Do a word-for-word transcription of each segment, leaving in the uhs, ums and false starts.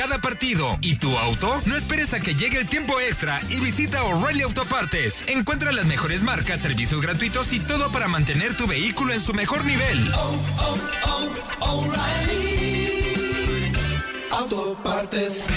cada partido. ¿Y tu auto? No esperes a que llegue el tiempo extra y visita O'Reilly Autopartes. Encuentra las mejores marcas, servicios gratuitos y todo para mantener tu vehículo en su mejor nivel. Oh, oh, oh, O'Reilly Autopartes.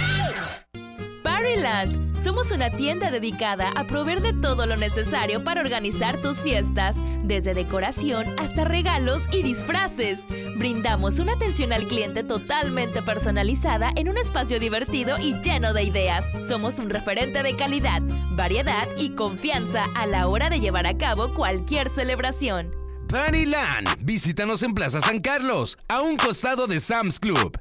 Partyland. Somos una tienda dedicada a proveer de todo lo necesario para organizar tus fiestas, desde decoración hasta regalos y disfraces. Brindamos una atención al cliente totalmente personalizada en un espacio divertido y lleno de ideas. Somos un referente de calidad, variedad y confianza a la hora de llevar a cabo cualquier celebración. Partyland. Visítanos en Plaza San Carlos, a un costado de Sam's Club.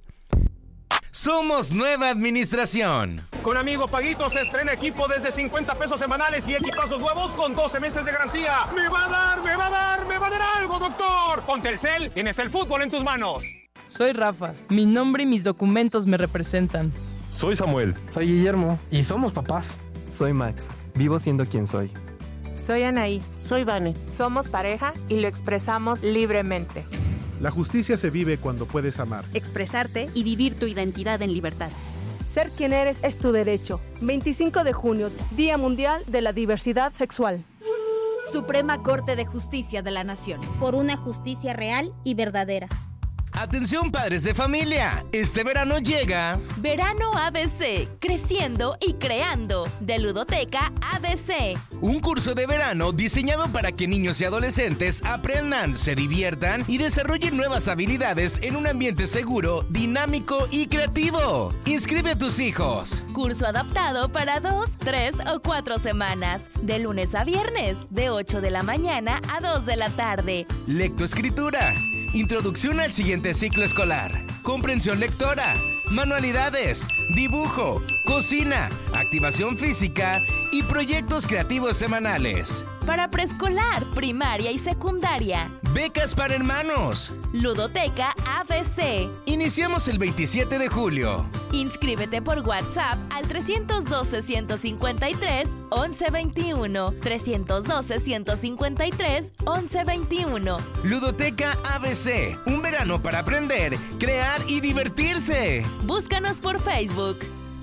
Somos nueva administración. Con Amigo Paguito se estrena equipo desde cincuenta pesos semanales y equipazos nuevos con doce meses de garantía. ¡Me va a dar, me va a dar, me va a dar algo, doctor! Con Telcel tienes el fútbol en tus manos. Soy Rafa. Mi nombre y mis documentos me representan. Soy Samuel. Soy Guillermo. Y somos papás. Soy Max. Vivo siendo quien soy. Soy Anaí. Soy Vane. Somos pareja y lo expresamos libremente. La justicia se vive cuando puedes amar, expresarte y vivir tu identidad en libertad. Ser quien eres es tu derecho. veinticinco de junio, Día Mundial de la Diversidad Sexual. Suprema Corte de Justicia de la Nación. Por una justicia real y verdadera. Atención padres de familia, este verano llega Verano A B C, creciendo y creando, de Ludoteca A B C. Un curso de verano diseñado para que niños y adolescentes aprendan, se diviertan y desarrollen nuevas habilidades en un ambiente seguro, dinámico y creativo. Inscribe a tus hijos. Curso adaptado para dos, tres o cuatro semanas, de lunes a viernes, de ocho de la mañana a dos de la tarde. Lectoescritura. Introducción al siguiente ciclo escolar, comprensión lectora, manualidades, dibujo, cocina, activación física y proyectos creativos semanales. Para preescolar, primaria y secundaria. Becas para hermanos. Ludoteca A B C. Iniciamos el veintisiete de julio. Inscríbete por WhatsApp al trescientos doce, ciento cincuenta y tres, once veintiuno. trescientos doce, ciento cincuenta y tres, once veintiuno. Ludoteca A B C. Un verano para aprender, crear y divertirse. Búscanos por Facebook.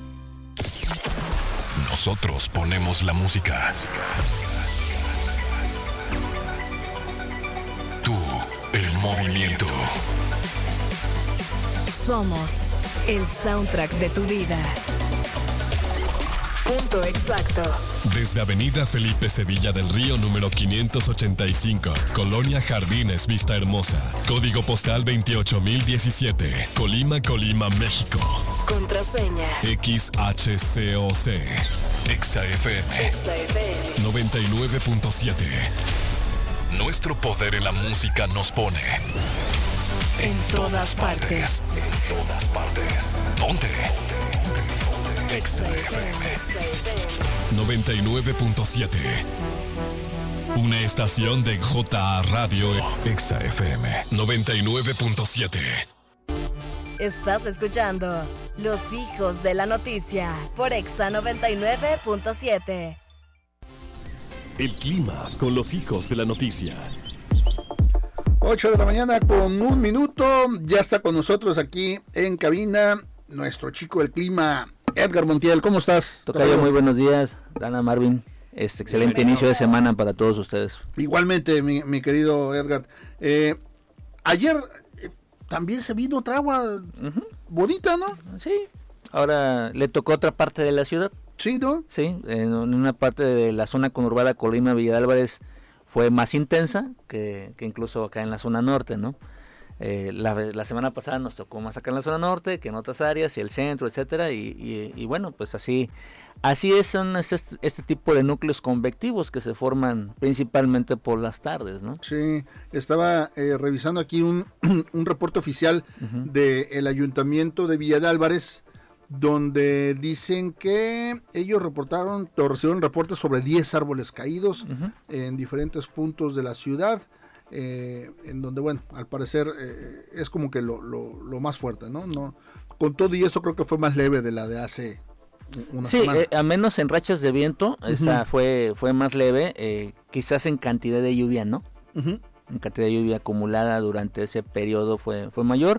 Nosotros ponemos la música. Tú, el movimiento. Somos el soundtrack de tu vida. Punto exacto. Desde Avenida Felipe Sevilla del Río número quinientos ochenta y cinco, Colonia Jardines, Vista Hermosa. Código postal veintiocho mil diecisiete, Colima, Colima, México. Contraseña X H C O C. Exa F M. Exa F M. noventa y nueve punto siete. Nuestro poder en la música nos pone en, en todas, todas partes. partes. En todas partes. Ponte. Exa F M. noventa y nueve punto siete. Una estación de J A Radio. Exa F M. noventa y nueve punto siete. Estás escuchando Los Hijos de la Noticia por Exa noventa y nueve punto siete. El clima con los hijos de la noticia. ocho de la mañana con un minuto. Ya está con nosotros aquí en cabina nuestro chico del clima, Edgar Montiel. ¿Cómo estás? Tocayo, muy buenos días. Dana, Marvin. Este excelente Bienvenido. Inicio de semana para todos ustedes. Igualmente, mi, mi querido Edgar. Eh, ayer eh, también se vino otra agua uh-huh. bonita, ¿no? Sí. Ahora le tocó otra parte de la ciudad. Sí, ¿no? Sí, en una parte de la zona conurbada Colima, Villa de Álvarez fue más intensa que, que incluso acá en la zona norte, ¿no? Eh, la, la semana pasada nos tocó más acá en la zona norte que en otras áreas y el centro, etcétera, y, y, y bueno, pues así así es, son este, este tipo de núcleos convectivos que se forman principalmente por las tardes, ¿no? Sí, estaba eh, revisando aquí un, un reporte oficial uh-huh. del Ayuntamiento de Villa de Álvarez, donde dicen que ellos reportaron, o recibieron reportes sobre diez árboles caídos uh-huh. en diferentes puntos de la ciudad, eh, en donde, bueno, al parecer eh, es como que lo, lo, lo más fuerte, ¿no? no Con todo y eso creo que fue más leve de la de hace una sí, semana. Sí, eh, a menos en rachas de viento, uh-huh. esa fue, fue más leve, eh, quizás en cantidad de lluvia, ¿no? Uh-huh. En cantidad de lluvia acumulada durante ese periodo fue, fue mayor.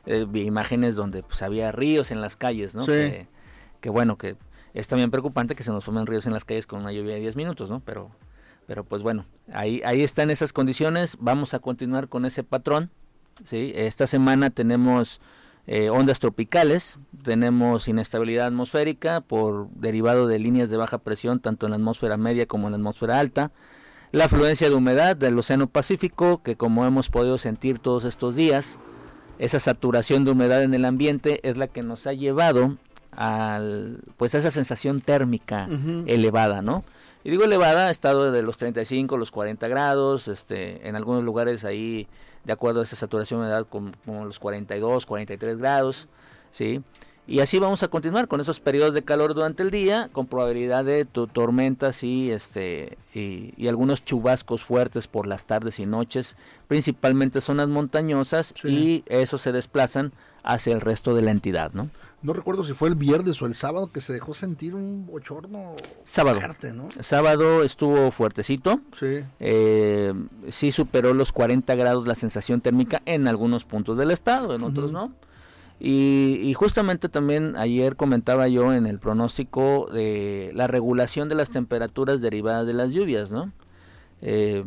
eh, vi imágenes donde pues había ríos en las calles, ¿no? Sí. Que, que bueno, que es también preocupante que se nos formen ríos en las calles con una lluvia de diez minutos, ¿no? Pero, pero pues bueno, ahí, ahí están esas condiciones, vamos a continuar con ese patrón, ¿sí? Esta semana tenemos eh, ondas tropicales, tenemos inestabilidad atmosférica por derivado de líneas de baja presión, tanto en la atmósfera media como en la atmósfera alta, la afluencia de humedad del Océano Pacífico, que como hemos podido sentir todos estos días, esa saturación de humedad en el ambiente es la que nos ha llevado al, pues a esa sensación térmica uh-huh. elevada, ¿no? Y digo elevada, ha estado de los treinta y cinco, los cuarenta grados, este, en algunos lugares ahí, de acuerdo a esa saturación de humedad, como, como los cuarenta y dos, cuarenta y tres grados, ¿sí? Y así vamos a continuar con esos periodos de calor durante el día, con probabilidad de to- tormentas y, este, y, y algunos chubascos fuertes por las tardes y noches, principalmente zonas montañosas, sí. y esos se desplazan hacia el resto de la entidad, ¿no? No recuerdo si fue el viernes o el sábado que se dejó sentir un bochorno sábado. fuerte, ¿no? Sábado estuvo fuertecito, sí. Eh, sí superó los cuarenta grados la sensación térmica en algunos puntos del estado, en otros uh-huh. no. Y, y justamente también ayer comentaba yo en el pronóstico de la regulación de las temperaturas derivadas de las lluvias, ¿no? Eh,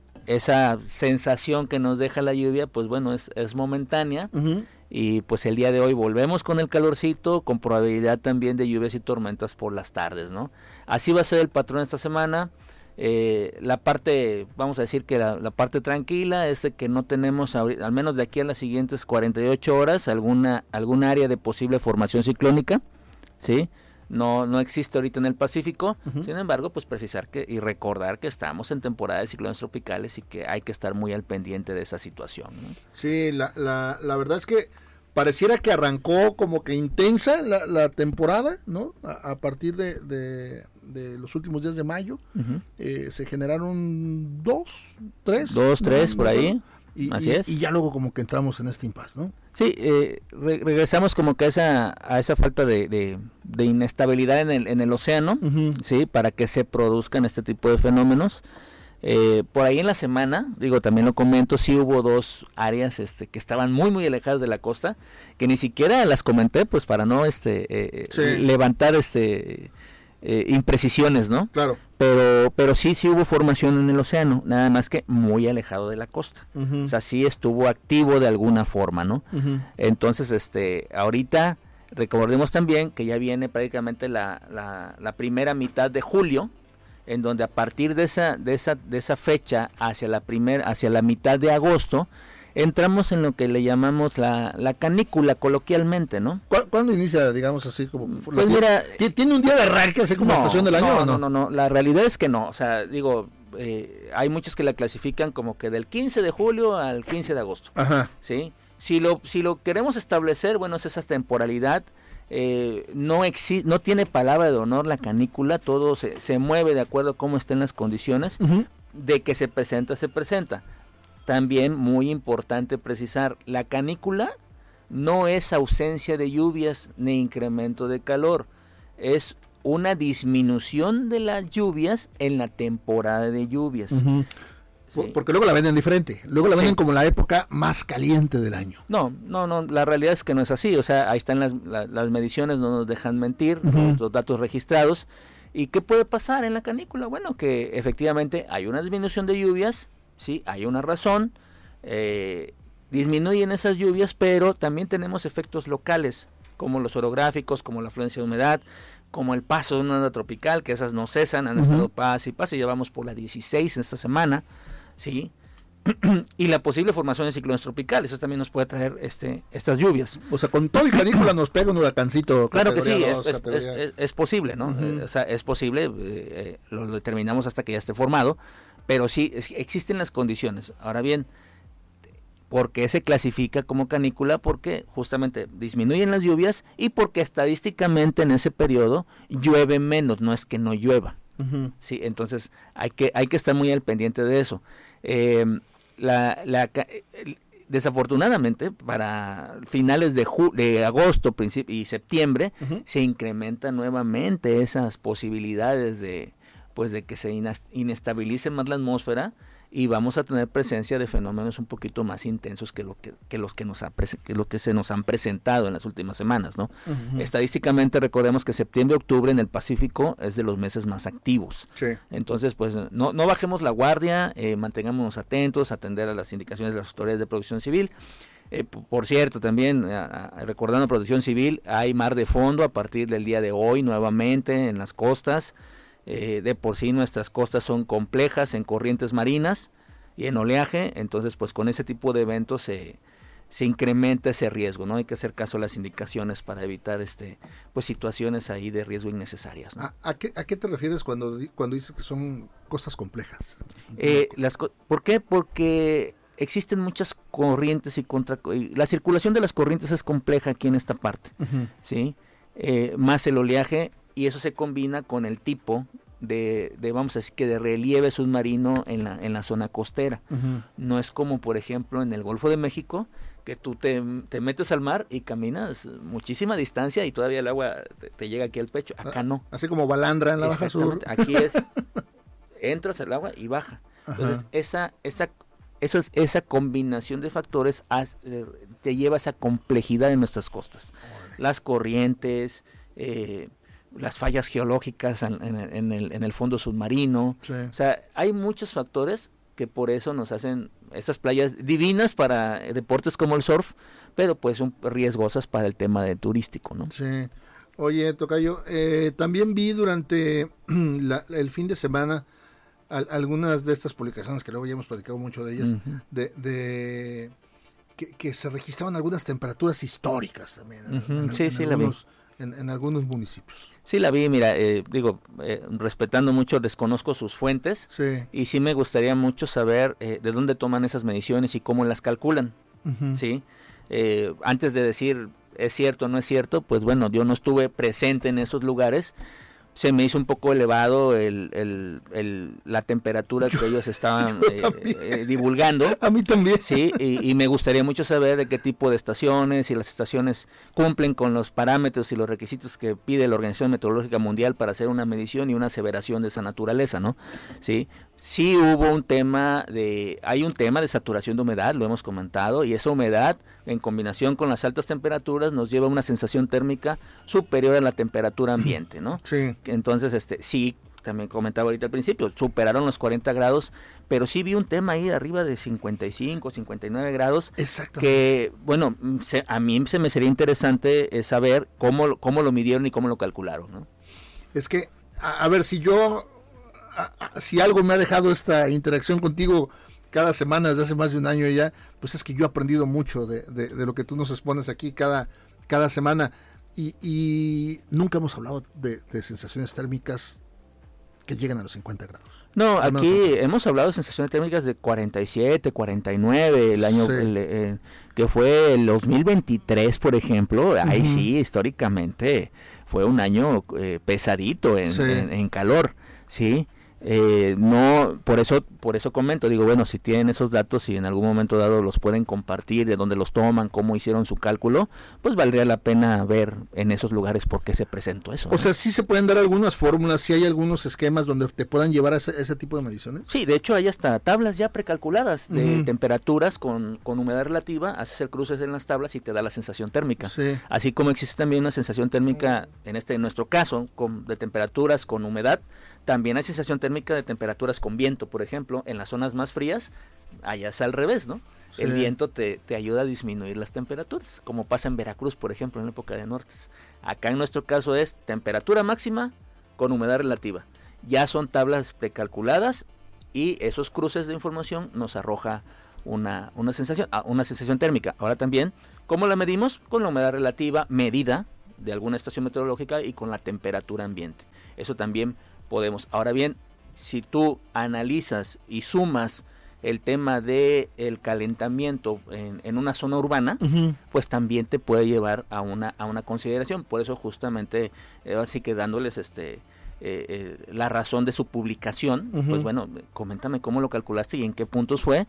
esa sensación que nos deja la lluvia, pues bueno, es, es momentánea, uh-huh. y pues el día de hoy volvemos con el calorcito, con probabilidad también de lluvias y tormentas por las tardes, ¿no? Así va a ser el patrón esta semana. Eh, la parte, vamos a decir que la, la parte tranquila es de que no tenemos, al menos de aquí a las siguientes cuarenta y ocho horas, alguna algún área de posible formación ciclónica, ¿sí? No no existe ahorita en el Pacífico, uh-huh. sin embargo, pues precisar que y recordar que estamos en temporada de ciclones tropicales y que hay que estar muy al pendiente de esa situación, ¿no? Sí, la, la, la verdad es que pareciera que arrancó como que intensa la, la temporada, ¿no? A, a partir de... de... de los últimos días de mayo, uh-huh. eh, se generaron dos, tres. Dos, tres, ¿no? por ahí, y, así y, es. Y ya luego como que entramos en este impasse, ¿no? Sí, eh, re- regresamos como que a esa, a esa falta de, de, de inestabilidad en el, en el océano, uh-huh. sí, para que se produzcan este tipo de fenómenos. Eh, por ahí en la semana, digo, también lo comento, sí hubo dos áreas este, que estaban muy muy alejadas de la costa, que ni siquiera las comenté, pues para no este eh, sí. levantar este... Eh, imprecisiones, ¿no? Claro. Pero, pero sí, sí hubo formación en el océano, nada más que muy alejado de la costa. Uh-huh. O sea, sí estuvo activo de alguna forma, ¿no? Uh-huh. Entonces, este, ahorita recordemos también que ya viene prácticamente la, la, la primera mitad de julio, en donde a partir de esa, de esa, de esa fecha hacia la primer, hacia la mitad de agosto, entramos en lo que le llamamos la, la canícula coloquialmente, ¿no? ¿Cuándo inicia, digamos así? Como, pues mira, ¿tiene un día de arranque así como no, estación del año no, o no? No, no, no, la realidad es que no, o sea, digo, eh, hay muchos que la clasifican como que del quince de julio al quince de agosto, ajá, ¿sí? Si lo, si lo queremos establecer, bueno, es esa temporalidad, eh, no exi- no tiene palabra de honor la canícula, todo se, se mueve de acuerdo a cómo estén las condiciones, uh-huh. de que se presenta, se presenta. También muy importante precisar, la canícula no es ausencia de lluvias ni incremento de calor, es una disminución de las lluvias en la temporada de lluvias. Uh-huh. Sí. Porque luego la venden diferente, luego la venden sí. como la época más caliente del año. No, no, no, la realidad es que no es así, o sea, ahí están las, la, las mediciones, no nos dejan mentir, uh-huh. los, los datos registrados. ¿Y qué puede pasar en la canícula? Bueno, que efectivamente hay una disminución de lluvias, sí, hay una razón, eh, disminuyen esas lluvias, pero también tenemos efectos locales, como los orográficos, como la afluencia de humedad, como el paso de una onda tropical, que esas no cesan, han uh-huh. estado paz y paz, y ya vamos por la dieciséis en esta semana, sí, y la posible formación de ciclones tropicales, eso también nos puede traer este estas lluvias. O sea, con todo y canícula nos pega un huracancito. Claro que sí, dos, es, es, es, es, es posible, ¿no? Uh-huh. Eh, o sea, es posible, eh, eh, lo, lo determinamos hasta que ya esté formado, pero sí, es, existen las condiciones. Ahora bien, ¿por qué se clasifica como canícula? Porque justamente disminuyen las lluvias y porque estadísticamente en ese periodo llueve menos, no es que no llueva. Uh-huh. Sí, entonces hay que hay que estar muy al pendiente de eso. Eh, la, la, desafortunadamente para finales de, ju- de agosto princip- y septiembre uh-huh. se incrementan nuevamente esas posibilidades de pues de que se inas- inestabilice más la atmósfera y vamos a tener presencia de fenómenos un poquito más intensos que lo que, que los que nos ha que lo que se nos han presentado en las últimas semanas, ¿no? Uh-huh. Estadísticamente recordemos que septiembre octubre en el Pacífico es de los meses más activos. Sí. Entonces, pues no, no bajemos la guardia, eh, mantengámonos atentos, atender a las indicaciones de las autoridades de Protección Civil. Eh, por cierto, también a, a, recordando Protección Civil, hay mar de fondo a partir del día de hoy nuevamente en las costas. Eh, de por sí nuestras costas son complejas en corrientes marinas y en oleaje, entonces pues con ese tipo de eventos se, se incrementa ese riesgo, ¿no? Hay que hacer caso a las indicaciones para evitar este pues situaciones ahí de riesgo innecesarias, ¿no? ¿A, a, qué, ¿A qué te refieres cuando, cuando dices que son costas complejas? Eh, las, ¿Por qué? Porque existen muchas corrientes y contra y la circulación de las corrientes es compleja aquí en esta parte, uh-huh. ¿sí? Eh, más el oleaje, y eso se combina con el tipo de, de vamos a decir que de relieve submarino en la en la zona costera. Uh-huh. No es como por ejemplo en el Golfo de México, que tú te, te metes al mar y caminas muchísima distancia y todavía el agua te, te llega aquí al pecho. Acá no. Así como Balandra en la Baja Sur. Aquí es, entras al agua y baja. Entonces, uh-huh. esa, esa, esa, esa combinación de factores has, eh, te lleva a esa complejidad en nuestras costas. Uh-huh. Las corrientes, eh, las fallas geológicas en, en, en, el, en el fondo submarino. Sí. O sea, hay muchos factores que por eso nos hacen esas playas divinas para deportes como el surf, pero pues son riesgosas para el tema de turístico, ¿no? Sí. Oye, tocayo, eh, también vi durante la, el fin de semana al, algunas de estas publicaciones, que luego ya hemos platicado mucho de ellas, uh-huh. de... de que, que se registraban algunas temperaturas históricas también. Uh-huh. En, sí, en, sí, en la algunos, vi. En, en algunos municipios. Sí, la vi, mira, eh, digo, eh, respetando mucho, desconozco sus fuentes, sí. y sí me gustaría mucho saber eh, de dónde toman esas mediciones y cómo las calculan, uh-huh. ¿sí? Eh, antes de decir es cierto o no es cierto, pues bueno, yo no estuve presente en esos lugares, se me hizo un poco elevado el, el, el, la temperatura yo, que ellos estaban eh, eh, divulgando. A mí también. Sí, y, y me gustaría mucho saber de qué tipo de estaciones, si las estaciones cumplen con los parámetros y los requisitos que pide la Organización Meteorológica Mundial para hacer una medición y una aseveración de esa naturaleza, ¿no? Sí, sí hubo un tema de, hay un tema de saturación de humedad, lo hemos comentado, y esa humedad en combinación con las altas temperaturas nos lleva a una sensación térmica superior a la temperatura ambiente, ¿no? Sí. Entonces, este, sí, también comentaba ahorita al principio, superaron los cuarenta grados, pero sí vi un tema ahí arriba de cincuenta y cinco, cincuenta y nueve grados, que, bueno, se, a mí se me sería interesante eh, saber cómo, cómo lo midieron y cómo lo calcularon, ¿no? Es que, a, a ver, si yo, a, a, si algo me ha dejado esta interacción contigo cada semana desde hace más de un año ya, pues es que yo he aprendido mucho de, de, de lo que tú nos expones aquí cada, cada semana. Y, y nunca hemos hablado de, de sensaciones térmicas que llegan a los cincuenta grados. No, aquí hemos hablado de sensaciones térmicas de cuarenta y siete, cuarenta y nueve, el año sí. el, el, que fue el dos mil veintitrés, por ejemplo, uh-huh. ahí sí, históricamente fue un año eh, pesadito en, sí. en, en calor, ¿sí? Eh, no, por eso por eso comento, digo, bueno, si tienen esos datos y en algún momento dado los pueden compartir, de dónde los toman, cómo hicieron su cálculo, pues valdría la pena ver en esos lugares por qué se presentó eso, ¿no? O sea, sí se pueden dar algunas fórmulas, sí hay algunos esquemas donde te puedan llevar a ese, ese tipo de mediciones. Sí, de hecho hay hasta tablas ya precalculadas de uh-huh. temperaturas con, con humedad relativa, haces el cruce en las tablas y te da la sensación térmica, sí. así como existe también una sensación térmica, en este en nuestro caso, con, de temperaturas con humedad. También hay sensación térmica de temperaturas con viento, por ejemplo, en las zonas más frías, allá es al revés, ¿no? Sí. El viento te, te ayuda a disminuir las temperaturas, como pasa en Veracruz, por ejemplo, en la época de nortes. Acá en nuestro caso es temperatura máxima con humedad relativa. Ya son tablas precalculadas y esos cruces de información nos arroja una, una, sensación, una sensación térmica. Ahora también, ¿cómo la medimos? Con la humedad relativa medida de alguna estación meteorológica y con la temperatura ambiente. Eso también podemos. Ahora bien, si tú analizas y sumas el tema de el calentamiento en, en una zona urbana, uh-huh. pues también te puede llevar a una a una consideración. Por eso justamente, eh, así que dándoles este eh, eh, la razón de su publicación, uh-huh. pues bueno, coméntame cómo lo calculaste y en qué puntos fue,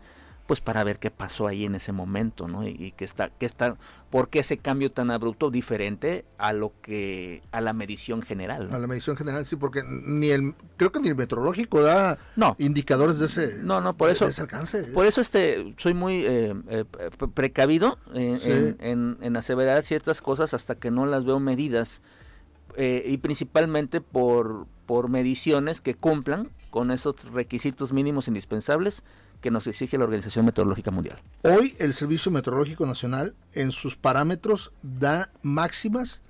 pues para ver qué pasó ahí en ese momento, ¿no? Y, y que está, que está, ¿por qué ese cambio tan abrupto diferente a lo que, a la medición general, ¿no? A la medición general, sí, porque ni el, creo que ni el meteorológico da no. indicadores de ese, no, no, por eso, de ese alcance. Por eso este, soy muy eh, eh, precavido eh, sí. en, en, en aseverar ciertas cosas hasta que no las veo medidas, eh, y principalmente por, por mediciones que cumplan con esos requisitos mínimos indispensables que nos exige la Organización Meteorológica Mundial. Hoy el Servicio Meteorológico Nacional en sus parámetros da máximas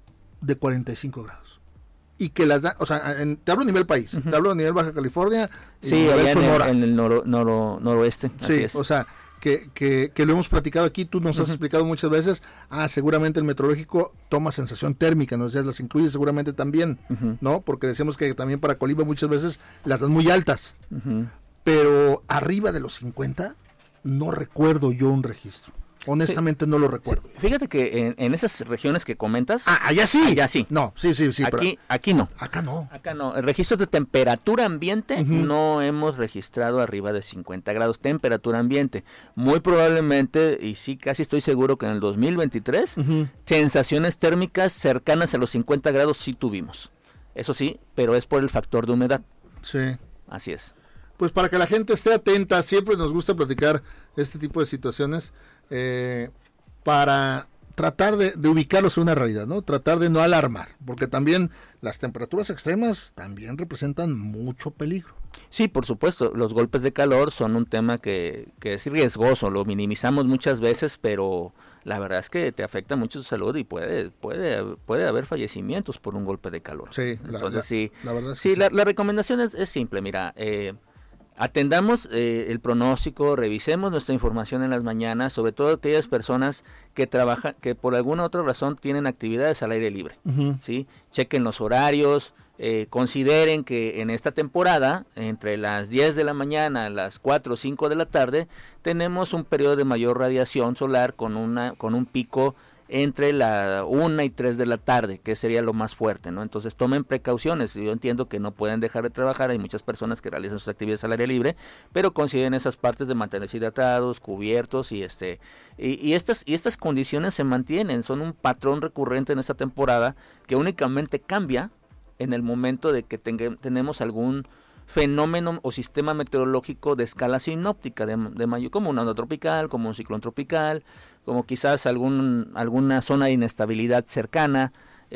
de cuarenta y cinco grados. Y que las da, o sea, en, te hablo a nivel país, uh-huh. te hablo a nivel Baja California, sí, y allá en el, en el noro, noro, noroeste. Sí, así es. O sea, que, que, que lo hemos platicado aquí, tú nos uh-huh. has explicado muchas veces, ah, seguramente el meteorológico toma sensación térmica, nos decías, las incluye seguramente también, uh-huh. ¿no? Porque decíamos que también para Colima muchas veces las dan muy altas. Uh-huh. Pero arriba de los cincuenta, no recuerdo yo un registro. Honestamente sí, no lo recuerdo. Sí. Fíjate que en, en esas regiones que comentas... Ah, allá sí. Allá sí. No, sí, sí, sí. Aquí, pero... aquí no. Acá no. Acá no. El registro de temperatura ambiente uh-huh. no hemos registrado arriba de cincuenta grados. Temperatura ambiente. Muy probablemente, y sí, casi estoy seguro que en el dos mil veintitrés, uh-huh. sensaciones térmicas cercanas a los cincuenta grados sí tuvimos. Eso sí, pero es por el factor de humedad. Sí. Así es. Pues para que la gente esté atenta, siempre nos gusta platicar este tipo de situaciones eh, para tratar de, de ubicarlos en una realidad, ¿no? Tratar de no alarmar, porque también las temperaturas extremas también representan mucho peligro. Sí, por supuesto, los golpes de calor son un tema que, que es riesgoso, lo minimizamos muchas veces, pero la verdad es que te afecta mucho tu salud y puede puede puede haber fallecimientos por un golpe de calor. Sí, Entonces la, la, sí, la verdad es que sí, sí. La, la recomendación es, es simple, mira, eh, atendamos eh, el pronóstico, revisemos nuestra información en las mañanas, sobre todo aquellas personas que trabajan, que por alguna otra razón tienen actividades al aire libre, uh-huh. ¿sí? Chequen los horarios, eh, consideren que en esta temporada, entre las diez de la mañana a las cuatro o cinco de la tarde, tenemos un periodo de mayor radiación solar con una con un pico entre la una y tres de la tarde, que sería lo más fuerte, ¿no? Entonces tomen precauciones. Yo entiendo que no pueden dejar de trabajar, hay muchas personas que realizan sus actividades al aire libre, pero consideren esas partes de mantenerse hidratados, cubiertos y este y, y estas y estas condiciones se mantienen, son un patrón recurrente en esta temporada que únicamente cambia en el momento de que tenga, tenemos algún fenómeno o sistema meteorológico de escala sinóptica de, de mayor, como una onda tropical, como un ciclón tropical, como quizás algún alguna zona de inestabilidad cercana,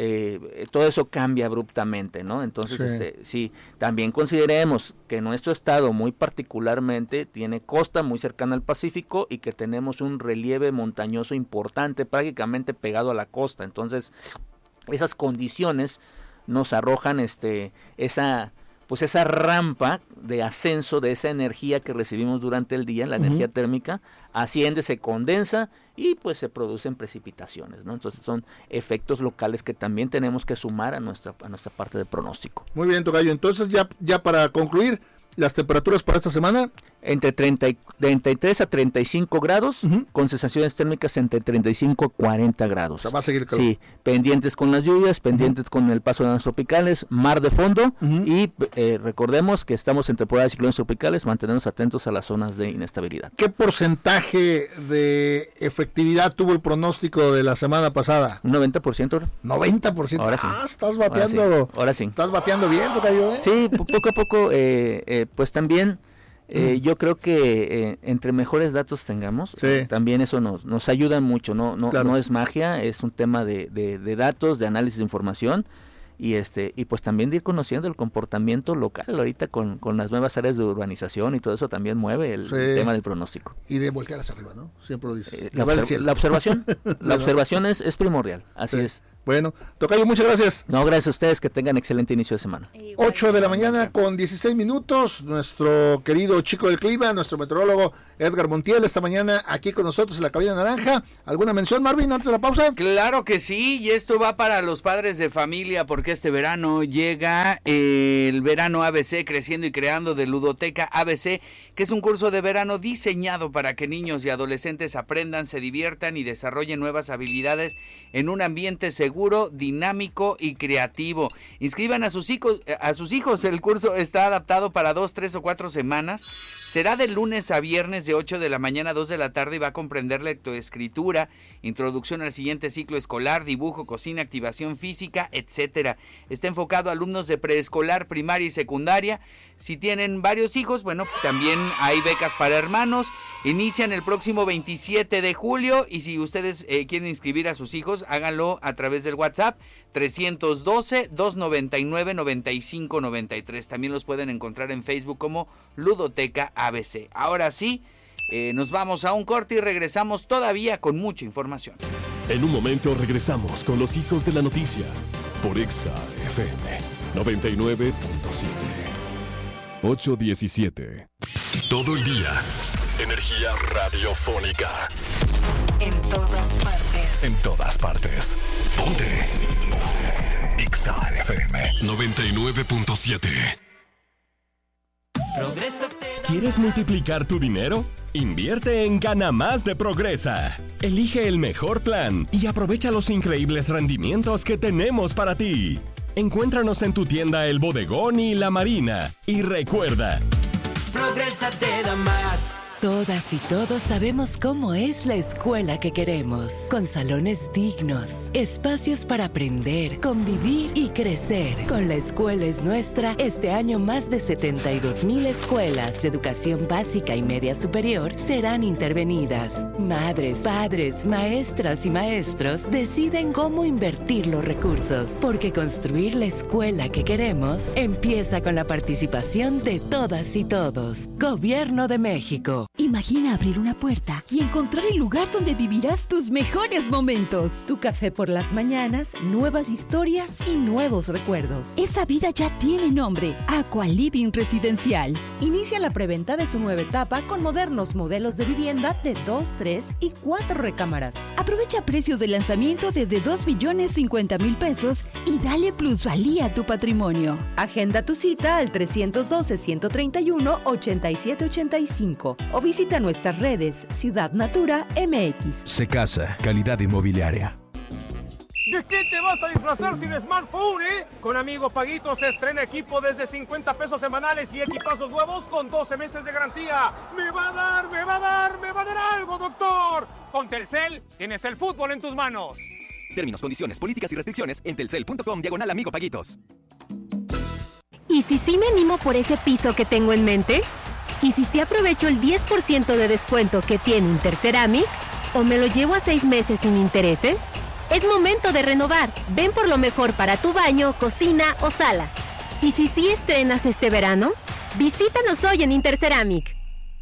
eh, todo eso cambia abruptamente, ¿no? Entonces, sí. este, sí, también consideremos que nuestro estado muy particularmente tiene costa muy cercana al Pacífico y que tenemos un relieve montañoso importante, prácticamente pegado a la costa. Entonces, esas condiciones nos arrojan este esa pues esa rampa de ascenso de esa energía que recibimos durante el día, la uh-huh. energía térmica, asciende, se condensa y pues se producen precipitaciones, ¿no? Entonces son efectos locales que también tenemos que sumar a nuestra a nuestra parte de pronóstico. Muy bien, tocayo. Entonces ya ya para concluir, las temperaturas para esta semana entre treinta y, treinta y tres a treinta y cinco grados, uh-huh. con sensaciones térmicas entre treinta y cinco a cuarenta grados. O sea, va a seguir el calor. Sí, pendientes con las lluvias, pendientes uh-huh. con el paso de las tropicales, mar de fondo, uh-huh. y eh, recordemos que estamos en temporada de ciclones tropicales, mantenernos atentos a las zonas de inestabilidad. ¿Qué porcentaje de efectividad tuvo el pronóstico de la semana pasada? Un noventa por ciento. noventa por ciento. Ahora sí. Ah, estás bateando. Ahora sí. Ahora sí. Estás bateando bien, tocayo, ¿eh? Sí, poco a poco, eh, eh, pues también Eh, yo creo que eh, entre mejores datos tengamos, sí. eh, también eso nos nos ayuda mucho, no no claro. no es magia, es un tema de, de, de datos, de análisis de información y este y pues también de ir conociendo el comportamiento local ahorita con, con las nuevas áreas de urbanización y todo eso también mueve el, sí. el tema del pronóstico. Y de voltear hacia arriba, ¿no? Siempre lo dices. Eh, la, observ- la observación, la observación es, es primordial, así sí. es. Bueno, tocayo, muchas gracias. No, gracias a ustedes, que tengan excelente inicio de semana. ocho de la mañana con dieciséis minutos, nuestro querido chico del clima, nuestro meteorólogo Edgar Montiel, esta mañana aquí con nosotros en la cabina naranja. ¿Alguna mención, Marvin, antes de la pausa? Claro que sí, y esto va para los padres de familia, porque este verano llega eh, el verano A B C, Creciendo y Creando, de Ludoteca A B C, que es un curso de verano diseñado para que niños y adolescentes aprendan, se diviertan y desarrollen nuevas habilidades en un ambiente seguro, dinámico y creativo. Inscriban a sus hijos, a sus hijos. El curso está adaptado para dos, tres o cuatro semanas. Será de lunes a viernes de ocho de la mañana a dos de la tarde y va a comprender lectoescritura, introducción al siguiente ciclo escolar, dibujo, cocina, activación física, etcétera. Está enfocado a alumnos de preescolar, primaria y secundaria. Si tienen varios hijos, bueno, también hay becas para hermanos. Inician el próximo veintisiete de julio y si ustedes eh, quieren inscribir a sus hijos, háganlo a través del WhatsApp trescientos doce, doscientos noventa y nueve, noventa y cinco noventa y tres. También los pueden encontrar en Facebook como Ludoteca A B C. Ahora sí, eh, nos vamos a un corte y regresamos todavía con mucha información. En un momento regresamos con los hijos de la noticia por Exa F M noventa y nueve punto siete. ocho diecisiete. Todo el día. Energía radiofónica. En todas partes. En todas partes. Ponte. Ponte. Exa F M noventa y nueve punto siete. ¿Quieres multiplicar tu dinero? Invierte en Gana Más de Progresa. Elige el mejor plan y aprovecha los increíbles rendimientos que tenemos para ti. Encuéntranos en tu tienda El Bodegón y La Marina. Y recuerda, Progresa te da más. Todas y todos sabemos cómo es la escuela que queremos, con salones dignos, espacios para aprender, convivir y crecer. Con La Escuela es Nuestra, este año más de setenta y dos mil escuelas de educación básica y media superior serán intervenidas. Madres, padres, maestras y maestros deciden cómo invertir los recursos, porque construir la escuela que queremos empieza con la participación de todas y todos. Gobierno de México. Imagina abrir una puerta y encontrar el lugar donde vivirás tus mejores momentos. Tu café por las mañanas, nuevas historias y nuevos recuerdos. Esa vida ya tiene nombre, Aqua Living Residencial. Inicia la preventa de su nueva etapa con modernos modelos de vivienda de dos, tres y cuatro recámaras. Aprovecha precios de lanzamiento desde dos millones cincuenta mil pesos y dale plusvalía a tu patrimonio. Agenda tu cita al trescientos doce, ciento treinta y uno, ochenta y siete ochenta y cinco o visita nuestras redes Ciudad Natura M X. Secasa, calidad inmobiliaria. ¿De qué te vas a disfrazar sin smartphone, eh? Con Amigo Paguito se estrena equipo desde cincuenta pesos semanales y equipazos nuevos con doce meses de garantía. ¡Me va a dar, me va a dar, me va a dar algo, doctor! Con Telcel tienes el fútbol en tus manos. Términos, condiciones, políticas y restricciones en telcel punto com diagonal Amigo Paguitos. ¿Y si sí me animo por ese piso que tengo en mente? ¿Y si sí aprovecho el diez por ciento de descuento que tiene Interceramic? ¿O me lo llevo a seis meses sin intereses? Es momento de renovar. Ven por lo mejor para tu baño, cocina o sala. ¿Y si sí estrenas este verano? Visítanos hoy en Interceramic.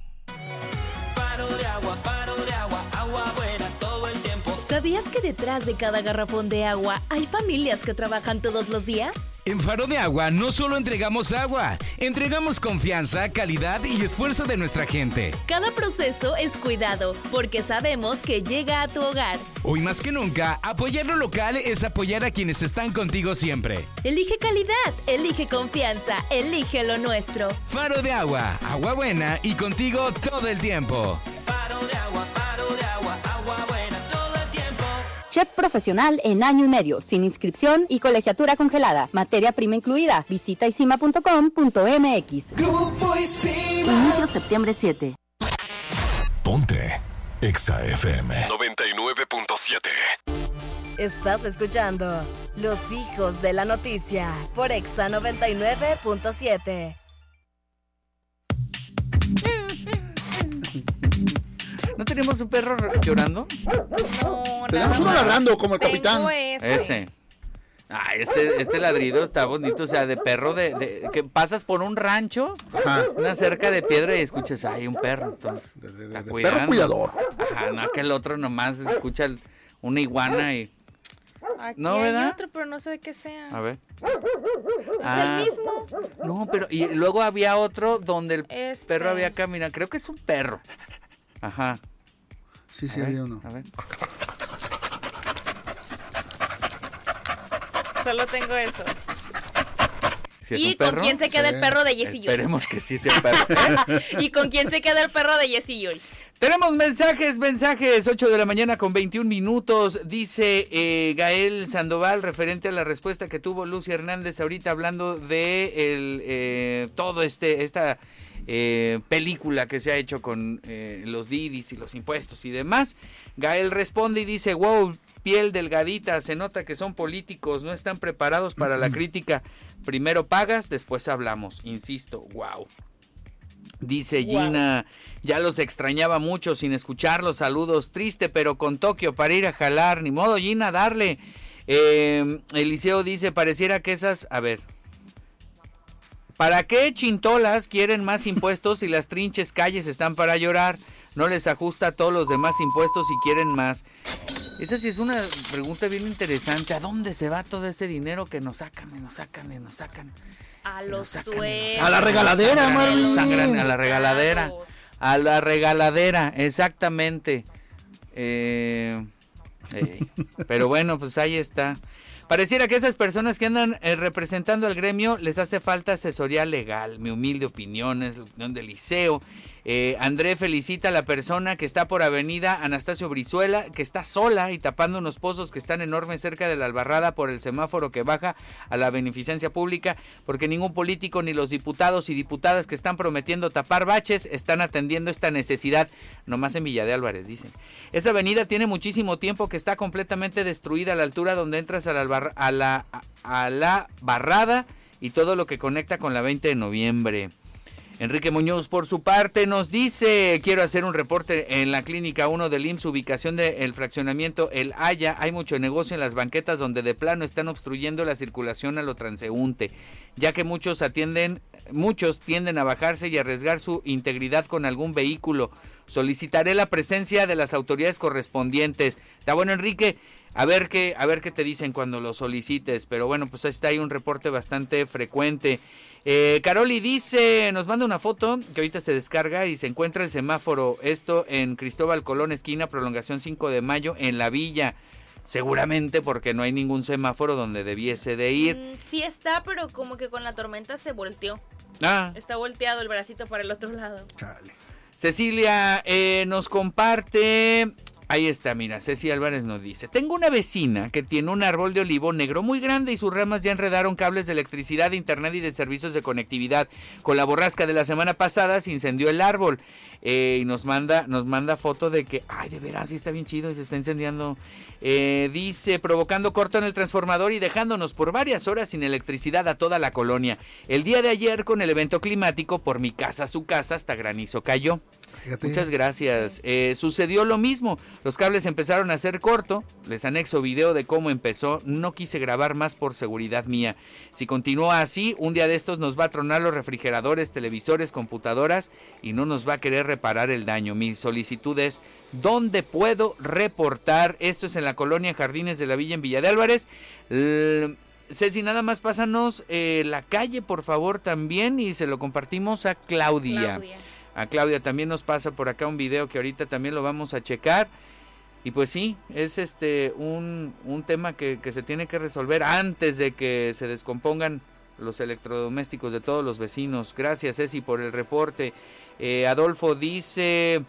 Faro de agua, faro de agua, agua buena todo el tiempo. ¿Sabías que detrás de cada garrafón de agua hay familias que trabajan todos los días? En Faro de Agua no solo entregamos agua, entregamos confianza, calidad y esfuerzo de nuestra gente. Cada proceso es cuidado, porque sabemos que llega a tu hogar. Hoy más que nunca, apoyar lo local es apoyar a quienes están contigo siempre. Elige calidad, elige confianza, elige lo nuestro. Faro de Agua, agua buena y contigo todo el tiempo. Faro de agua, faro de agua, agua buena todo el tiempo. Chef profesional en año y medio, sin inscripción y colegiatura congelada. Materia prima incluida. Visita isima punto com punto m x. Grupo Isima. Inicio septiembre siete. Ponte Exa F M noventa y nueve punto siete. Estás escuchando Los Hijos de la Noticia por Exa noventa y nueve punto siete. ¿No tenemos un perro llorando? No, tenemos uno ladrando como el capitán. Ese. ese. Ah, este, este ladrido está bonito, o sea, de perro de, de que pasas por un rancho, ajá, una cerca de piedra y escuchas, ay, un perro, entonces, de, de, de, de perro cuidador. Ajá, no, que el otro nomás escucha el, una iguana y... Aquí ¿No, hay verdad? otro, pero no sé de qué sea. A ver. ¿Es ah, el mismo? No, pero y luego había otro donde el este. perro había caminado, creo que es un perro. Ajá. Sí, sí, a había ver, uno. A ver. Solo tengo esos. ¿Si es ¿Y un con perro? quién se queda Sí. el perro de Jessy Yul? Esperemos que sí sea un perro. ¿Y con quién se queda el perro de Jessy Yul? Tenemos mensajes, mensajes, ocho de la mañana con veintiún minutos, dice eh, Gael Sandoval, referente a la respuesta que tuvo Lucy Hernández ahorita hablando de el, eh, todo este, esta eh, película que se ha hecho con eh, los Didis y los impuestos y demás. Gael responde y dice, wow, piel delgadita, se nota que son políticos, no están preparados para la crítica. Primero pagas, después hablamos, insisto, wow. Dice Gina, wow. Ya los extrañaba mucho sin escucharlos, saludos, triste pero con Tokio para ir a jalar, ni modo Gina, darle. Eh, Eliseo dice, pareciera que esas, a ver, ¿para qué chintolas quieren más impuestos si las trinches calles están para llorar? No les ajusta a todos los demás impuestos y quieren más. Esa sí es una pregunta bien interesante. ¿A dónde se va todo ese dinero que nos sacan, y nos sacan, y nos sacan? A los sueldos. A la regaladera, Marvin. Sangran, a la regaladera. A la regaladera, exactamente. Eh, eh, pero bueno, pues ahí está. Pareciera que esas personas que andan eh, representando al gremio les hace falta asesoría legal. Mi humilde opinión es la opinión del Liceo. Eh, André felicita a la persona que está por Avenida Anastasio Brizuela, que está sola y tapando unos pozos que están enormes cerca de la Albarrada por el semáforo que baja a la beneficencia pública, porque ningún político ni los diputados y diputadas que están prometiendo tapar baches están atendiendo esta necesidad, nomás en Villa de Álvarez, dicen. Esa avenida tiene muchísimo tiempo que está completamente destruida a la altura donde entras a la, albar- a la, a la Barrada y todo lo que conecta con la veinte de noviembre. Enrique Muñoz, por su parte, nos dice, quiero hacer un reporte en la Clínica uno del I M S S, ubicación del fraccionamiento El Haya. Hay mucho negocio en las banquetas donde de plano están obstruyendo la circulación a lo transeúnte, ya que muchos atienden, muchos tienden a bajarse y arriesgar su integridad con algún vehículo. Solicitaré la presencia de las autoridades correspondientes. Está bueno, Enrique, a ver qué, a ver qué te dicen cuando lo solicites, pero bueno, pues ahí está, hay un reporte bastante frecuente. Eh, Caroli dice, nos manda una foto que ahorita se descarga y se encuentra el semáforo, esto en Cristóbal Colón, esquina Prolongación cinco de mayo, en la Villa. Seguramente porque no hay ningún semáforo donde debiese de ir. Mm, sí está, pero como que con la tormenta se volteó. Ah. Está volteado el bracito para el otro lado. Chale. Cecilia eh, nos comparte... Ahí está, mira, Ceci Álvarez nos dice, tengo una vecina que tiene un árbol de olivo negro muy grande y sus ramas ya enredaron cables de electricidad, de internet y de servicios de conectividad. Con la borrasca de la semana pasada se incendió el árbol eh, y nos manda nos manda foto de que, ay, de veras, sí está bien chido y se está incendiando. Eh, dice, provocando corto en el transformador y dejándonos por varias horas sin electricidad a toda la colonia. El día de ayer con el evento climático, por mi casa a su casa, hasta granizo cayó. Fíjate. Muchas gracias. Eh, sucedió lo mismo. Los cables empezaron a hacer corto. Les anexo video de cómo empezó. No quise grabar más por seguridad mía. Si continúa así, un día de estos nos va a tronar los refrigeradores, televisores, computadoras y no nos va a querer reparar el daño. Mi solicitud es, ¿dónde puedo reportar? Esto es en la colonia Jardines de la Villa en Villa de Álvarez. L- Ceci, nada más pásanos eh, la calle, por favor, también, y se lo compartimos a Claudia. Claudia. A Claudia también nos pasa por acá un video que ahorita también lo vamos a checar. Y pues sí, es este un, un tema que, que se tiene que resolver antes de que se descompongan los electrodomésticos de todos los vecinos. Gracias, Ceci, por el reporte. Eh, Adolfo dice...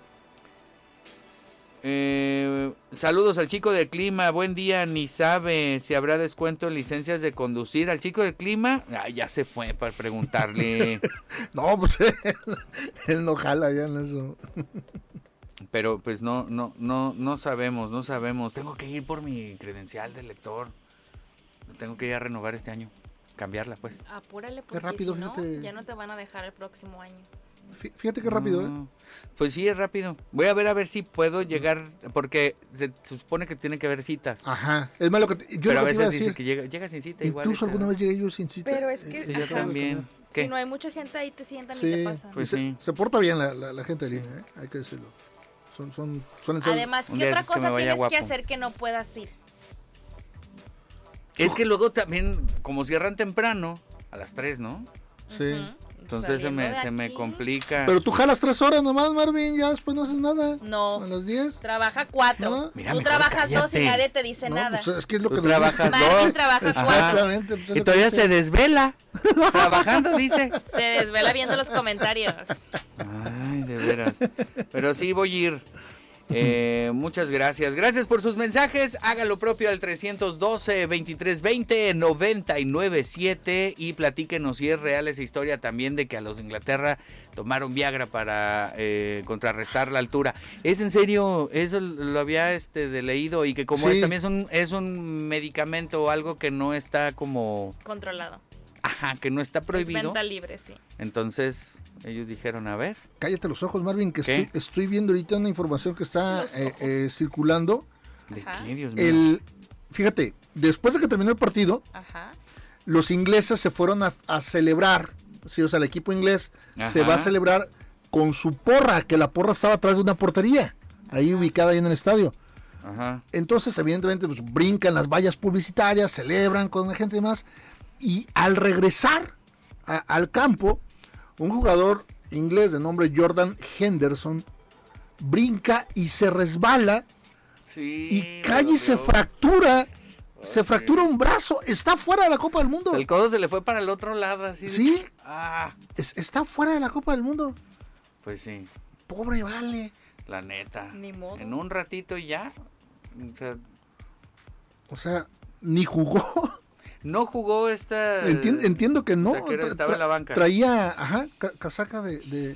Eh, saludos al chico del clima, buen día, ni sabe si habrá descuento en licencias de conducir. Al chico del clima, ah, ya se fue para preguntarle. No, pues él, él no jala ya en eso. Pero pues no, no, no, no sabemos, no sabemos. Tengo que ir por mi credencial de lector. Tengo que ir a renovar este año, cambiarla pues. Apúrale porque rápido, si no, fíjate. ya no te van a dejar el próximo año. Fíjate qué rápido, no, ¿eh? Pues sí, es rápido. Voy a ver a ver si puedo llegar, porque se, se supone que tiene que haber citas. Ajá. Es malo que te, yo Pero lo a que te veces iba a dice decir, que llega, llega sin cita incluso igual. Incluso alguna vez llegué yo sin cita. Pero es que... Sí, yo también. ¿Qué? Si no hay mucha gente ahí te sientan sí, y te pasan. Pues se, sí. se porta bien la, la, la gente de línea, ¿eh? Hay que decirlo. Son, son, suelen ser... Además, ¿qué otra cosa que tienes guapo. que hacer que no puedas ir? Es que luego también, como cierran temprano, a las tres, ¿no? Sí. Uh-huh. Entonces se me, se me complica. Pero tú jalas tres horas nomás, Marvin, ya después no haces nada. No. A las diez. Trabaja cuatro. ¿No? Mira, tú trabajas cállate. dos y nadie te dice no, nada. Pues es que es lo tú que trabajas Marvin dos. trabaja cuatro. Pues y todavía se desvela trabajando, dice. Se desvela viendo los comentarios. Ay, de veras. Pero sí voy a ir. Eh, muchas gracias. Gracias por sus mensajes. Haga lo propio al trescientos doce, veintitrés veinte, noventa y nueve siete y platíquenos si es real esa historia también de que a los de Inglaterra tomaron Viagra para eh, contrarrestar la altura. ¿Es en serio? Eso lo había este de leído y que como Sí. es, también es un, es un medicamento o algo que no está como... Controlado. Ajá, que no está Es prohibido. venta libre, sí. Entonces ellos dijeron, a ver. Cállate los ojos, Marvin, que ¿Qué? estoy, estoy viendo ahorita una información que está eh, eh, circulando. ¿De qué, Dios mío? El, fíjate, después de que terminó el partido, Ajá. los ingleses se fueron a, a celebrar, sí, o sea, el equipo inglés Ajá. se va a celebrar con su porra, que la porra estaba atrás de una portería, ahí ubicada ahí en el estadio. Ajá. Entonces, evidentemente, pues, brincan las vallas publicitarias, celebran con la gente y demás, y al regresar a, al campo, un jugador inglés de nombre Jordan Henderson brinca y se resbala Sí, y cae y se veo. fractura, se fractura un brazo, está fuera de la Copa del Mundo. O sea, el codo se le fue para el otro lado, así. de- Sí, Ah, es- está fuera de la Copa del Mundo. pues sí, Pobre Vale. la neta. Ni modo. En un ratito y ya. O sea, O sea, ni jugó. no jugó esta... Entiendo, entiendo que no. O sea, que era- Tra- estaba en la banca. Traía, ajá, ca- casaca de, de,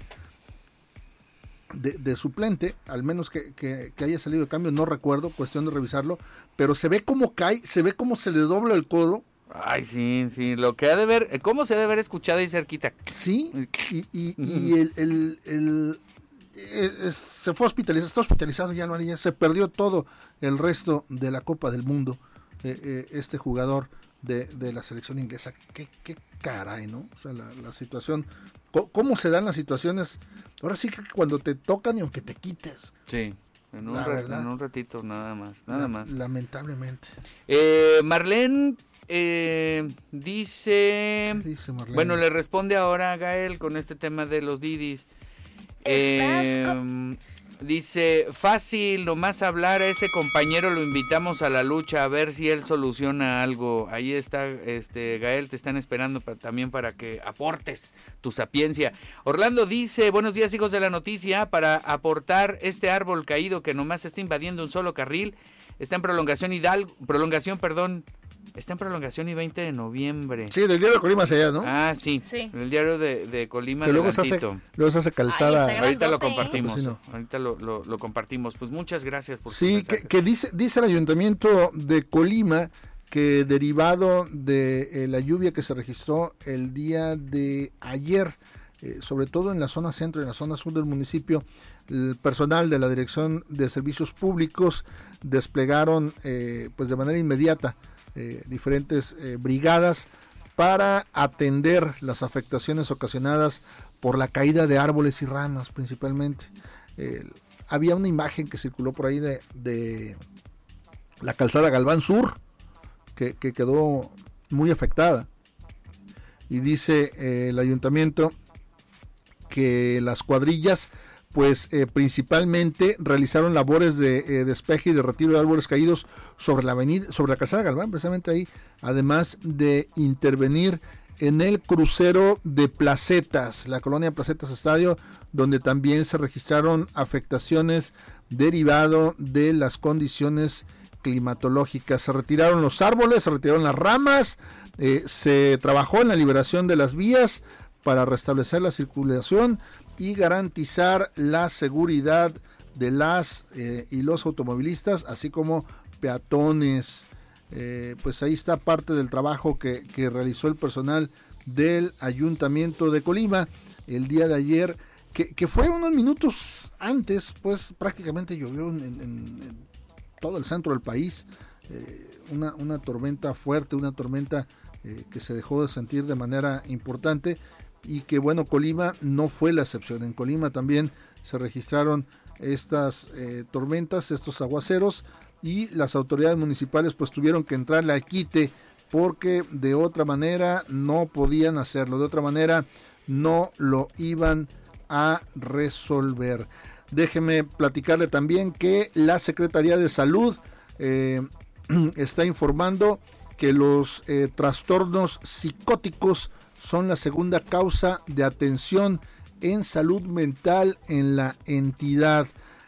de- de suplente, al menos que, que- que haya salido de cambio, no recuerdo, cuestión de revisarlo, pero se ve cómo cae, se ve cómo se le dobla el codo. Ay, sí, sí, lo que ha de ver, ¿cómo se ha de haber escuchado ahí cerquita? Sí, y, y, y el, el, el- es- es- se fue hospitalizado, está hospitalizado ya, ya se perdió todo el resto de la Copa del Mundo, eh, eh, este jugador de, de la selección inglesa. Qué, qué caray, ¿no? O sea, la, la situación, co- cómo se dan las situaciones, ahora sí que cuando te tocan y aunque te quites. Sí, en un, La ra- verdad. en un ratito, nada más, nada La- más. Lamentablemente. Eh, Marlene eh, dice, dice Marlene? bueno, le responde ahora a Gael con este tema de los Didis. Estás Eh, dice, fácil, nomás hablar a ese compañero, lo invitamos a la lucha a ver si él soluciona algo. Ahí está, este Gael, te están esperando pa- también para que aportes tu sapiencia. Orlando dice, buenos días hijos de la noticia, para aportar este árbol caído que nomás está invadiendo un solo carril, está en prolongación Hidalgo, prolongación, perdón, está en prolongación y veinte de noviembre. Sí, del diario de Colima hacia allá, ¿no? Ah, sí, Sí. el diario de, de Colima que luego se, hace, adelantito. luego se hace calzada. Ahí está Ahorita lo grandote, ¿eh? compartimos, Pues sí, no. ahorita lo, lo, lo compartimos. Pues muchas gracias por sus Sí, que, mensajes. que dice, dice el ayuntamiento de Colima que derivado de eh, la lluvia que se registró el día de ayer, eh, sobre todo en la zona centro y en la zona sur del municipio, el personal de la Dirección de Servicios Públicos desplegaron eh, pues de manera inmediata eh, diferentes eh, brigadas para atender las afectaciones ocasionadas por la caída de árboles y ramas principalmente. Eh, había una imagen que circuló por ahí de, de la calzada Galván Sur, que, que quedó muy afectada. Y dice eh, el ayuntamiento que las cuadrillas, pues eh, principalmente realizaron labores de eh, despeje y de retiro de árboles caídos sobre la avenida, sobre la calzada Galván, precisamente ahí, además de intervenir en el crucero de Placetas, la colonia Placetas Estadio, donde también se registraron afectaciones derivado de las condiciones climatológicas. Se retiraron los árboles, se retiraron las ramas, eh, se trabajó en la liberación de las vías para restablecer la circulación y garantizar la seguridad de las eh, y los automovilistas, así como peatones. Eh, pues ahí está parte del trabajo que, que realizó el personal del Ayuntamiento de Colima el día de ayer, que, que fue unos minutos antes, pues prácticamente llovió en, en, en todo el centro del país, eh, una, una tormenta fuerte, una tormenta eh, que se dejó de sentir de manera importante, y que bueno, Colima no fue la excepción. En Colima también se registraron estas eh, tormentas, estos aguaceros, y las autoridades municipales pues tuvieron que entrarle al quite, porque de otra manera no podían hacerlo, de otra manera no lo iban a resolver. Déjeme platicarle también que la Secretaría de Salud eh, está informando que los eh, trastornos psicóticos son la segunda causa de atención en salud mental en la entidad.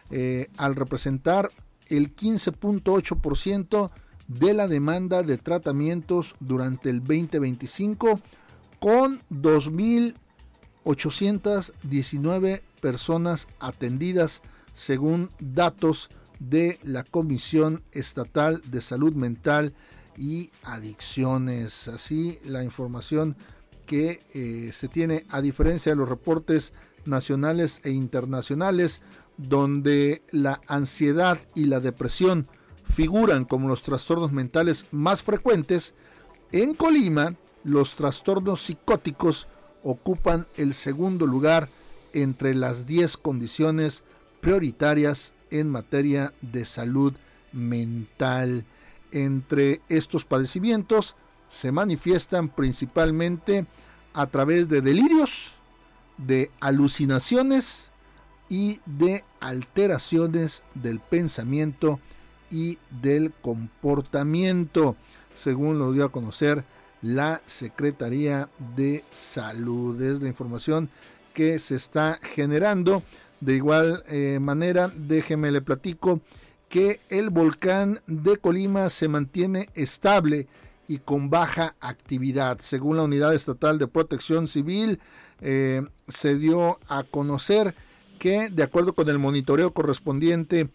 eh, al representar el quince punto ocho por ciento de la demanda de tratamientos durante el veinte veinticinco, con dos mil ochocientas diecinueve personas atendidas, según datos de la Comisión Estatal de Salud Mental y Adicciones. Así la información que eh, se tiene, a diferencia de los reportes nacionales e internacionales, donde la ansiedad y la depresión figuran como los trastornos mentales más frecuentes. En Colima, los trastornos psicóticos ocupan el segundo lugar entre las diez condiciones prioritarias en materia de salud mental. Entre estos padecimientos se manifiestan principalmente a través de delirios, de alucinaciones y de alteraciones del pensamiento y del comportamiento, según lo dio a conocer la Secretaría de Salud. Es la información que se está generando. De igual eh, manera, déjeme le platico que el volcán de Colima se mantiene estable y con baja actividad. Según la Unidad Estatal de Protección Civil, eh, se dio a conocer que, de acuerdo con el monitoreo correspondiente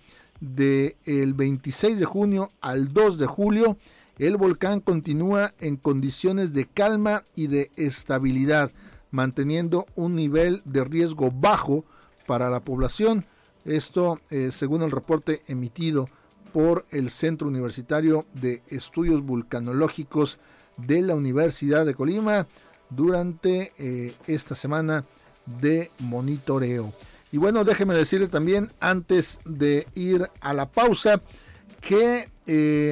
del veintiséis de junio al dos de julio, el volcán continúa en condiciones de calma y de estabilidad, manteniendo un nivel de riesgo bajo para la población. Esto eh, según el reporte emitido por el Centro Universitario de Estudios Vulcanológicos de la Universidad de Colima durante eh, esta semana de monitoreo. Y bueno, déjeme decirle también, antes de ir a la pausa, que eh,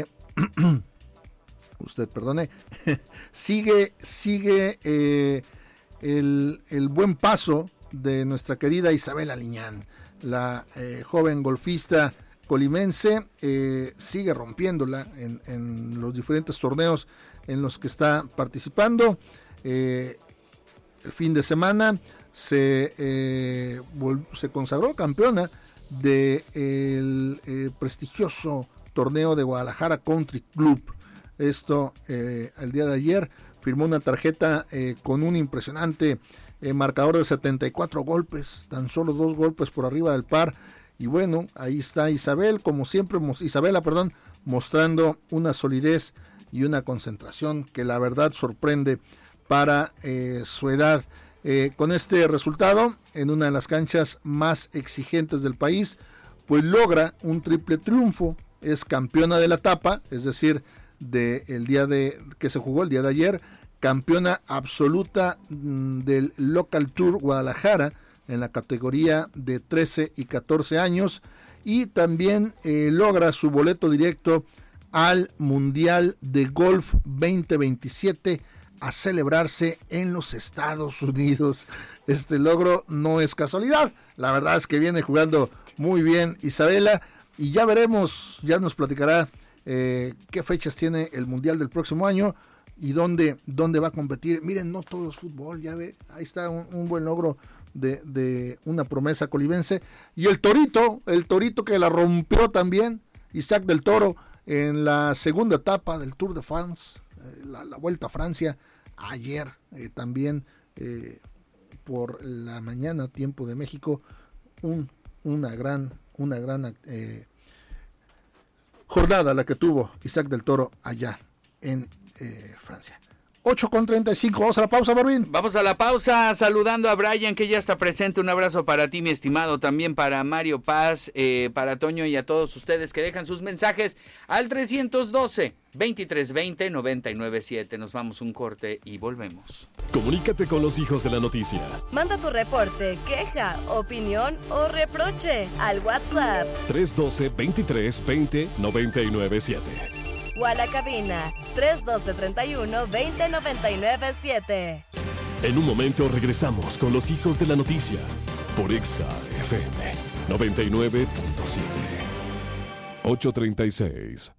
usted perdone, sigue, sigue eh, el, el buen paso de nuestra querida Isabela Liñán, la eh, joven golfista colimense. Eh, sigue rompiéndola en, en los diferentes torneos en los que está participando. Eh, el fin de semana se, eh, se consagró campeona del de eh, prestigioso torneo de Guadalajara Country Club. Esto eh, el día de ayer firmó una tarjeta eh, con un impresionante eh, marcador de setenta y cuatro golpes, tan solo dos golpes por arriba del par. Y bueno, ahí está Isabel, como siempre, Isabela, perdón, mostrando una solidez y una concentración que la verdad sorprende para eh, su edad. Eh, con este resultado, en una de las canchas más exigentes del país, pues logra un triple triunfo. Es campeona de la etapa, es decir, de el día de que se jugó el día de ayer, campeona absoluta mmm, del Local Tour Guadalajara en la categoría de trece y catorce años, y también eh, logra su boleto directo al Mundial de Golf veinte veintisiete a celebrarse en los Estados Unidos. Este logro no es casualidad, la verdad es que viene jugando muy bien Isabela, y ya veremos, ya nos platicará eh, qué fechas tiene el Mundial del próximo año y dónde, dónde va a competir. Miren, no todo es fútbol, ya ve, ahí está un, un buen logro de, de una promesa colimense. Y el Torito, el Torito que la rompió también, Isaac del Toro, en la segunda etapa del Tour de France, eh, la, la Vuelta a Francia, ayer eh, también eh, por la mañana, tiempo de México, un, una gran, una gran eh, jornada la que tuvo Isaac del Toro allá en eh, Francia. ocho con treinta y cinco, vamos a la pausa, Marvin. Vamos a la pausa, saludando a Brian, que ya está presente. Un abrazo para ti, mi estimado, también para Mario Paz, eh, para Toño y a todos ustedes que dejan sus mensajes al trescientos doce, veintitrés veinte, noventa y nueve siete. Nos vamos un corte y volvemos. Comunícate con los hijos de la noticia. Manda tu reporte, queja, opinión o reproche al WhatsApp trescientos doce, veintitrés veinte, noventa y nueve siete. o a la cabina trescientos doce, treinta y uno, veinte, noventa y nueve siete. En un momento regresamos con los hijos de la noticia por Exa F M noventa y nueve punto siete. ocho treinta y seis.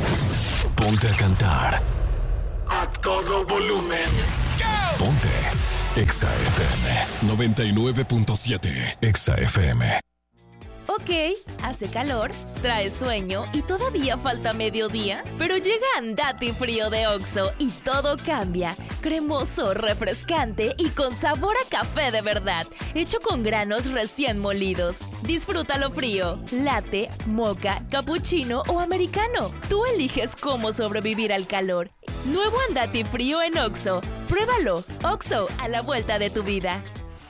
Ponte a cantar a todo volumen. Ponte Exa F M noventa y nueve punto siete. Exa F M. Ok, hace calor, trae sueño y todavía falta mediodía, pero llega Andati Frío de Oxxo y todo cambia. Cremoso, refrescante y con sabor a café de verdad, hecho con granos recién molidos. Disfrútalo frío, latte, mocha, cappuccino o americano. Tú eliges cómo sobrevivir al calor. Nuevo Andati Frío en Oxxo. Pruébalo. Oxxo, a la vuelta de tu vida.